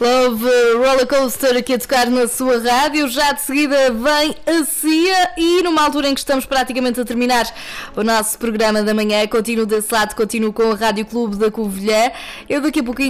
Love Roller Coaster aqui a tocar na sua rádio. Já de seguida vem a Cia e numa altura em que estamos praticamente a terminar o nosso programa da manhã, continuo desse lado, continuo com a Rádio Clube da Covilhã. Eu daqui a pouquinho